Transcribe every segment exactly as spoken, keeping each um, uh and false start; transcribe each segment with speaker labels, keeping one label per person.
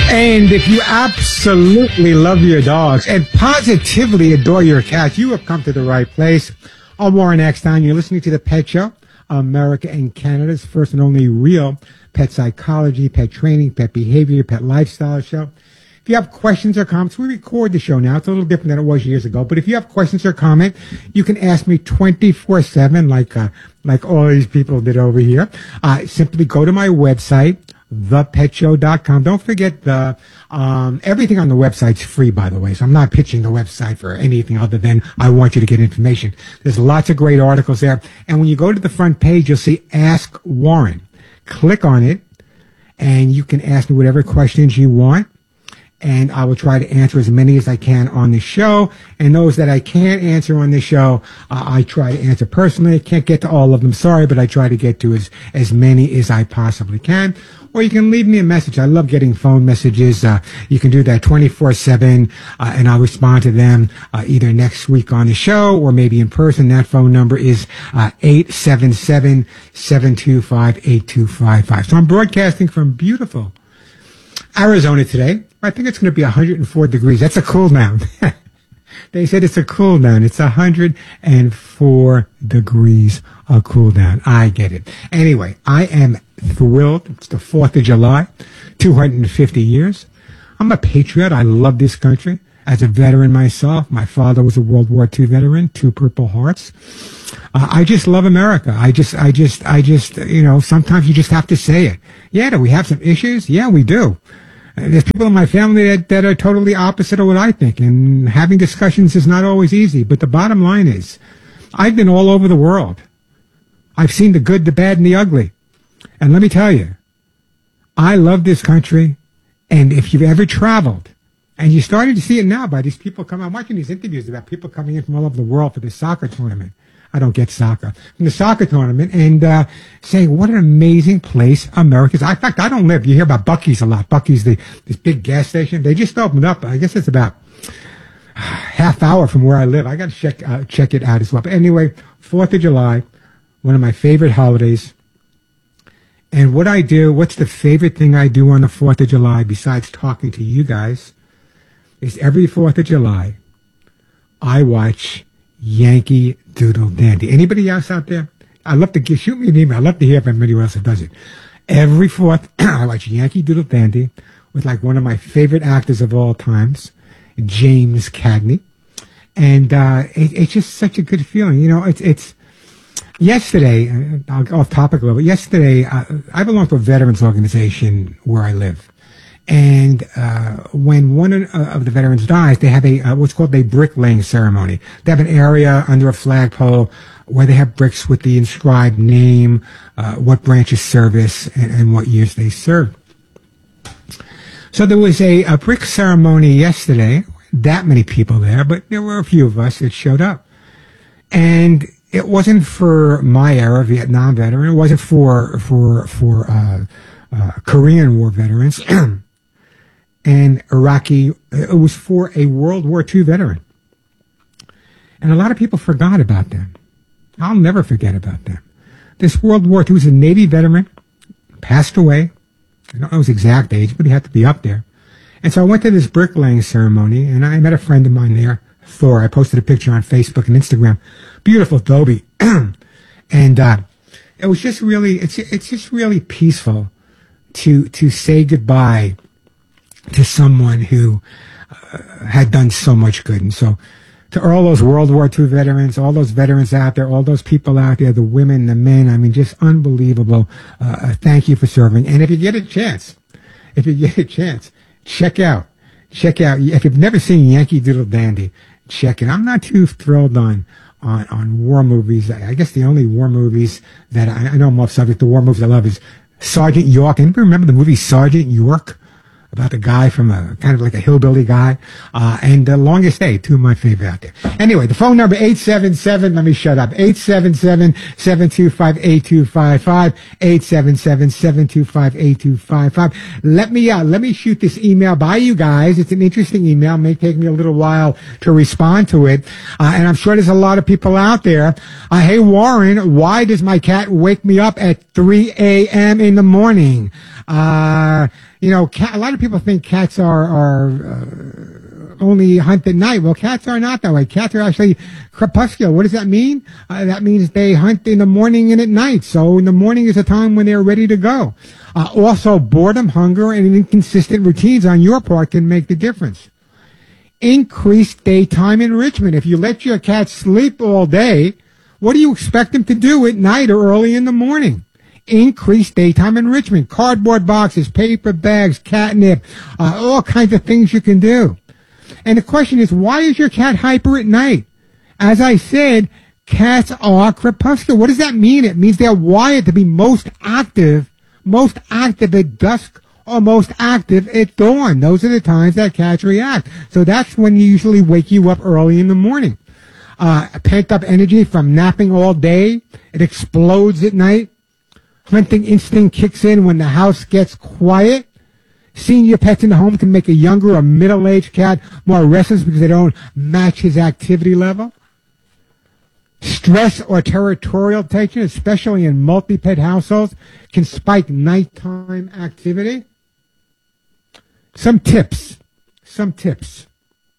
Speaker 1: And if you absolutely love your dogs and positively adore your cats, you have come to the right place. I'm Warren Eckstein. You're listening to The Pet Show, America and Canada's first and only real pet psychology, pet training, pet behavior, pet lifestyle show. If you have questions or comments, we record the show now. It's a little different than it was years ago. But if you have questions or comment, you can ask me twenty-four seven like uh, like all these people did over here. Uh, simply go to my website, the pet show dot com. Don't forget the um, everything on the website's free, by the way. So I'm not pitching the website for anything other than I want you to get information. There's lots of great articles there. And when you go to the front page, you'll see Ask Warren. Click on it, and you can ask me whatever questions you want. And I will try to answer as many as I can on the show. And those that I can't answer on the show, uh, I try to answer personally. Can't get to all of them, sorry, but I try to get to as, as many as I possibly can. Or you can leave me a message. I love getting phone messages. Uh, you can do that twenty-four seven, uh, and I'll respond to them uh, either next week on the show or maybe in person. That phone number is uh, eight seven seven, seven two five, eight two five five. So I'm broadcasting from beautiful Arizona today. I think it's going to be one hundred four degrees. That's a cool down. They said it's a cool down. It's one hundred four degrees a cool down. I get it. Anyway, I am thrilled. It's the fourth of July, two hundred fifty years. I'm a patriot. I love this country. As a veteran myself, my father was a World War Two veteran, two Purple Hearts. Uh, I just love America. I just, I just, I just, you know, sometimes you just have to say it. Yeah, do we have some issues? Yeah, we do. There's people in my family that, that are totally opposite of what I think, and having discussions is not always easy. But the bottom line is, I've been all over the world. I've seen the good, the bad, and the ugly. And let me tell you, I love this country. And if you've ever traveled, and you're starting to see it now by these people coming, I'm watching these interviews about people coming in from all over the world for the soccer tournament. I don't get soccer. From the soccer tournament, and uh, saying what an amazing place America is. In fact, I don't live. You hear about Buc-ee's a lot. Buc-ee's, the this big gas station. They just opened up. I guess it's about half hour from where I live. I got to check uh, check it out as well. But anyway, Fourth of July, one of my favorite holidays. And what I do, what's the favorite thing I do on the Fourth of July besides talking to you guys, is every Fourth of July, I watch Yankee Doodle Dandy. Anybody else out there? I'd love to give, shoot me an email. I'd love to hear if anybody else does it. Every Fourth, I watch Yankee Doodle Dandy with like one of my favorite actors of all times, James Cagney. And uh, it, it's just such a good feeling. You know, it's, it's yesterday, uh, I'll go off topic a little bit. Yesterday, uh, I belong to a veterans organization where I live. And uh when one of the veterans dies, they have a uh, what's called a bricklaying ceremony. They have an area under a flagpole where they have bricks with the inscribed name, uh, what branch of service, and, and what years they served. So there was a, a brick ceremony yesterday. That many people there, but there were a few of us that showed up. And it wasn't for my era, Vietnam veteran. It wasn't for for for uh, uh Korean War veterans. And Iraqi, it was for a World War Two veteran. And a lot of people forgot about them. I'll never forget about them. This World War Two was a Navy veteran, passed away. I don't know his exact age, but he had to be up there. And so I went to this bricklaying ceremony, and I met a friend of mine there, Thor. I posted a picture on Facebook and Instagram. Beautiful Dobie. And uh, it was just really, it's it's just really peaceful to to say goodbye to someone who uh, had done so much good. And so to all those World War Two veterans, all those veterans out there, all those people out there, the women, the men, I mean, just unbelievable. Uh, thank you for serving. And if you get a chance, if you get a chance, check out, check out, if you've never seen Yankee Doodle Dandy, check it. I'm not too thrilled on, on, on war movies. I guess the only war movies that I, I know I'm off subject, the war movies I love is Sergeant York. Anybody remember the movie Sergeant York? About the guy from a kind of like a hillbilly guy, uh, and uh, Longest Day, two of my favorite out there. Anyway, the phone number eight seven seven. Let me shut up. eight seven seven, seven two five, eight two five five. eight seven seven, seven two five, eight two five five. Let me uh, let me shoot this email by you guys. It's an interesting email. It may take me a little while to respond to it, uh, and I'm sure there's a lot of people out there. Uh, hey Warren, why does my cat wake me up at three a.m. in the morning? Uh You know, cat, a lot of people think cats are, are uh, only hunt at night. Well, cats are not that way. Cats are actually crepuscular. What does that mean? Uh, that means they hunt in the morning and at night. So in the morning is a time when they're ready to go. Uh, also, boredom, hunger, and inconsistent routines on your part can make the difference. Increased daytime enrichment. If you let your cat sleep all day, what do you expect them to do at night or early in the morning? Increased daytime enrichment, cardboard boxes, paper bags, catnip, uh, all kinds of things you can do. And the question is, why is your cat hyper at night? As I said, cats are crepuscular. What does that mean? It means they're wired to be most active, most active at dusk or most active at dawn. Those are the times that cats react. So that's when you usually wake you up early in the morning. Uh, pent up energy from napping all day, it explodes at night. Hunting instinct kicks in when the house gets quiet. Seeing your pets in the home can make a younger or middle-aged cat more restless because they don't match his activity level. Stress or territorial tension, especially in multi-pet households, can spike nighttime activity. Some tips. Some tips.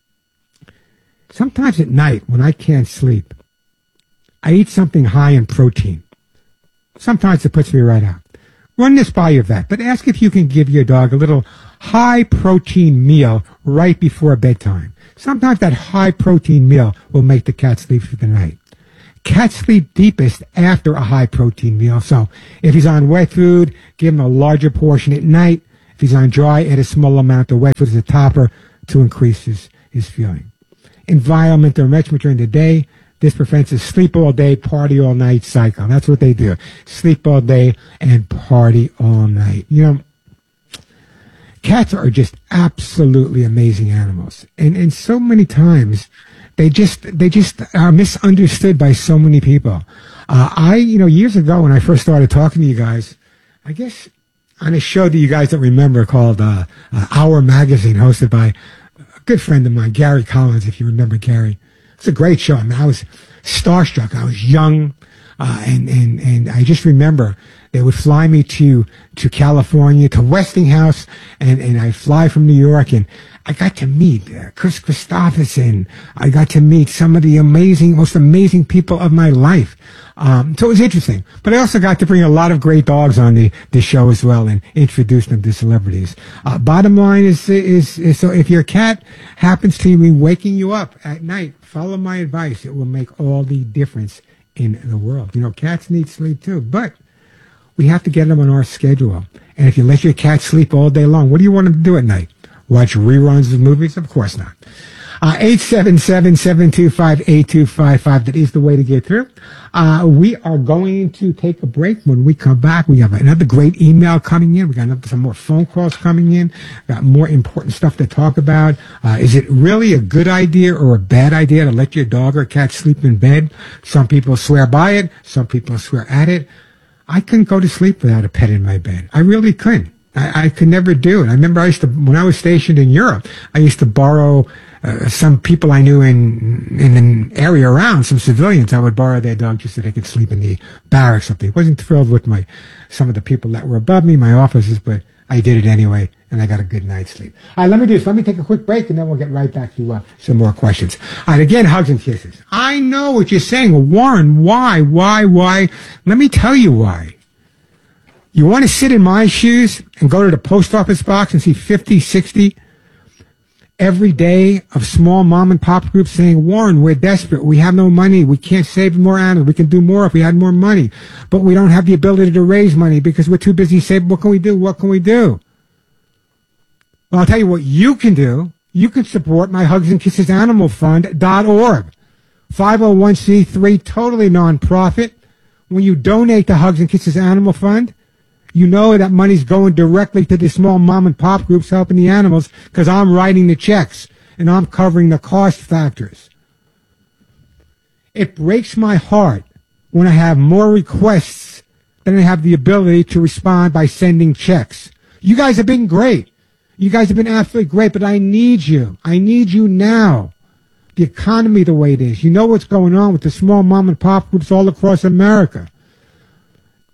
Speaker 1: Sometimes at night when I can't sleep, I eat something high in protein. Sometimes it puts me right out. Run this by your vet, but ask if you can give your dog a little high-protein meal right before bedtime. Sometimes that high-protein meal will make the cat sleep through the night. Cats sleep deepest after a high-protein meal, so if he's on wet food, give him a larger portion at night. If he's on dry, add a small amount of wet food as a topper to increase his, his feeling. Environmental enrichment during the day. This prevents a sleep all day, party all night cycle. That's what they do. Sleep all day and party all night. You know, cats are just absolutely amazing animals. And, and so many times they just, they just are misunderstood by so many people. Uh, I, you know, years ago when I first started talking to you guys, I guess on a show that you guys don't remember called, uh, uh Our Magazine, hosted by a good friend of mine, Gary Collins, if you remember Gary. It's a great show. I mean, I was starstruck. I was young, uh, and, and, and I just remember they would fly me to, to California, to Westinghouse, and, and I'd fly from New York, and I got to meet uh, Chris Christopherson. I got to meet some of the amazing, most amazing people of my life. Um, so it was interesting. But I also got to bring a lot of great dogs on the, the show as well and introduce them to celebrities. Uh, bottom line is, is, is, so if your cat happens to be waking you up at night, follow my advice. It will make all the difference in the world. You know, cats need sleep too, but we have to get them on our schedule. And if you let your cat sleep all day long, what do you want them to do at night? Watch reruns of movies? Of course not. Uh, eight seven seven, seven two five, eight two five five. That is the way to get through. Uh, we are going to take a break. When we come back, we have another great email coming in. We got another, some more phone calls coming in. Got more important stuff to talk about. Uh, is it really a good idea or a bad idea to let your dog or cat sleep in bed? Some people swear by it. Some people swear at it. I couldn't go to sleep without a pet in my bed. I really couldn't. I, I could never do it. I remember I used to, when I was stationed in Europe, I used to borrow uh, some people I knew in in an area around, some civilians. I would borrow their dog just so they could sleep in the barracks up there. I wasn't thrilled with my some of the people that were above me, my officers, but I did it anyway, and I got a good night's sleep. All right, let me do this. Let me take a quick break, and then we'll get right back to uh, some more questions. All right, again, hugs and kisses. I know what you're saying. Well, Warren, why, why, why? Let me tell you why. You want to sit in my shoes and go to the post office box and see fifty, sixty every day of small mom and pop groups saying, Warren, we're desperate. We have no money. We can't save more animals. We can do more if we had more money. But we don't have the ability to raise money because we're too busy saving. What can we do? What can we do? Well, I'll tell you what you can do. You can support my Hugs and Kisses Animal Fund dot org. five oh one c three, totally nonprofit. When you donate to Hugs and Kisses Animal Fund, you know that money's going directly to the small mom and pop groups helping the animals because I'm writing the checks and I'm covering the cost factors. It breaks my heart when I have more requests than I have the ability to respond by sending checks. You guys have been great. You guys have been absolutely great, but I need you. I need you now. The economy the way it is. You know what's going on with the small mom and pop groups all across America.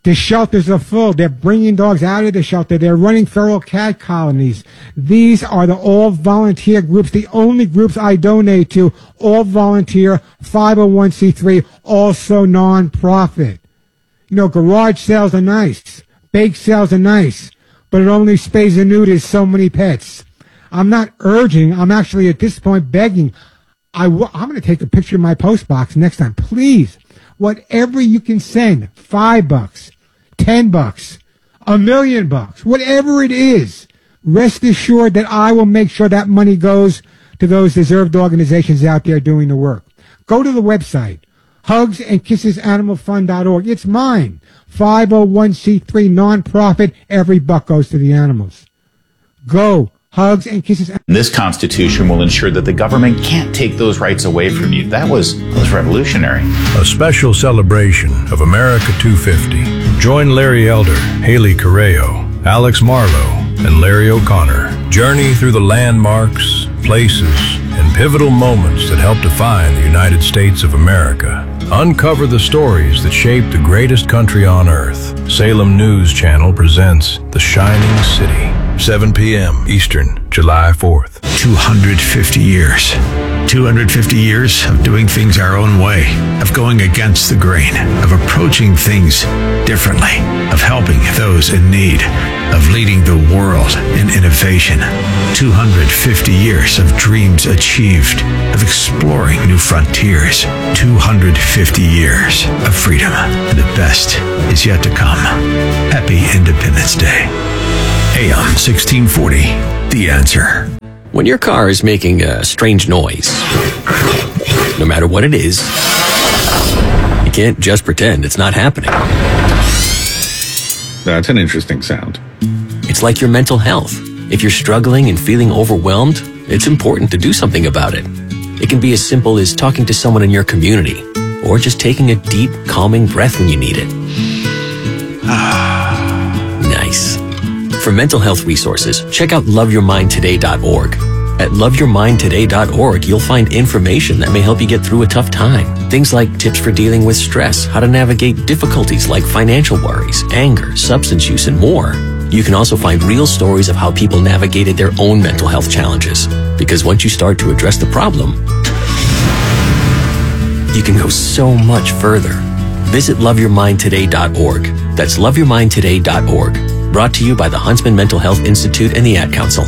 Speaker 1: The shelters are full. They're bringing dogs out of the shelter. They're running feral cat colonies. These are the all-volunteer groups, the only groups I donate to, all volunteer, five oh one c three, also non-profit. You know, garage sales are nice. Bake sales are nice. But it only spays and neuters so many pets. I'm not urging. I'm actually at this point begging. I w- I'm going to take a picture of my post box next time. Please, whatever you can send, five bucks, ten bucks, a million bucks, whatever it is, rest assured that I will make sure that money goes to those deserved organizations out there doing the work. Go to the website, hugs and kisses animal fund dot org. It's mine. five oh one c three nonprofit. Every buck goes to the animals. Go. Hugs and kisses.
Speaker 2: This Constitution will ensure that the government can't take those rights away from you. That was, that was revolutionary.
Speaker 3: A special celebration of America two fifty. Join Larry Elder, Haley Correo, Alex Marlowe, and Larry O'Connor. Journey through the landmarks, places, and pivotal moments that help define the United States of America. Uncover the stories that shaped the greatest country on earth. Salem News Channel presents The Shining City. seven p.m. Eastern, July fourth.
Speaker 4: two hundred fifty years. two hundred fifty years of doing things our own way, of going against the grain, of approaching things differently, of helping those in need, of leading the world in innovation. two hundred fifty years of dreams achieved, of exploring new frontiers. two hundred fifty years of freedom. And the best is yet to come. Happy Independence Day. A M sixteen forty, The Answer.
Speaker 5: When your car is making a strange noise, no matter what it is, you can't just pretend it's not happening.
Speaker 6: That's an interesting sound.
Speaker 5: It's like your mental health. If you're struggling and feeling overwhelmed, it's important to do something about it. It can be as simple as talking to someone in your community, or just taking a deep, calming breath when you need it. Nice. For mental health resources, check out love your mind today dot org. At love your mind today dot org, you'll find information that may help you get through a tough time. Things like tips for dealing with stress, how to navigate difficulties like financial worries, anger, substance use, and more. You can also find real stories of how people navigated their own mental health challenges. Because once you start to address the problem, you can go so much further. Visit love your mind today dot org. That's love your mind today dot org. Brought to you by the Huntsman Mental Health Institute and the Ad Council.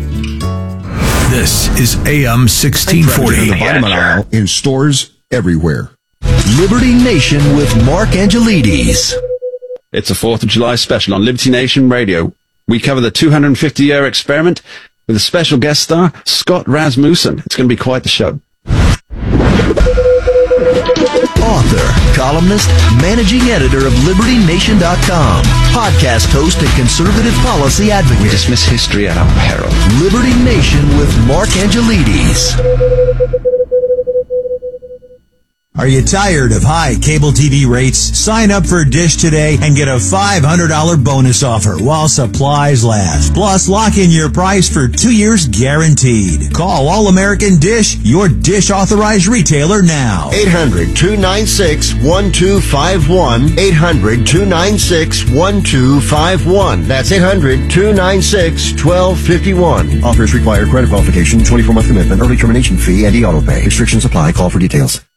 Speaker 4: This is A M sixteen forty.
Speaker 7: The vitamin aisle in stores everywhere. Liberty Nation with Mark Angelides.
Speaker 8: It's a fourth of July special on Liberty Nation Radio. We cover the two hundred fifty year experiment with a special guest star, Scott Rasmussen. It's going to be quite the show.
Speaker 7: Author, columnist, managing editor of Liberty Nation dot com, podcast host and conservative policy advocate.
Speaker 8: We dismiss history at our peril.
Speaker 7: Liberty Nation with Mark Angelides. Are you tired of high cable T V rates? Sign up for Dish today and get a five hundred dollars bonus offer while supplies last. Plus, lock in your price for two years guaranteed. Call All American Dish, your Dish authorized retailer now.
Speaker 9: eight hundred, two nine six, one two five one. eight hundred, two nine six, one two five one. That's eight hundred, two nine six, one two five one. Offers require credit qualification, twenty-four month commitment, early termination fee, and e-auto pay. Restrictions apply. Call for details.